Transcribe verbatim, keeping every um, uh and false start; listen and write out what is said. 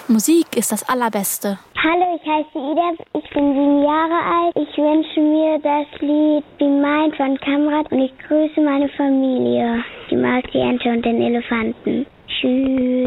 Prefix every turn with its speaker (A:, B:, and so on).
A: Musik ist das Allerbeste.
B: Hallo, ich heiße Ida, ich bin sieben Jahre alt. Ich wünsche mir das Lied Be Mine von Kamrat und ich grüße meine Familie, die Maus, die Ente und den Elefanten. Tschüss.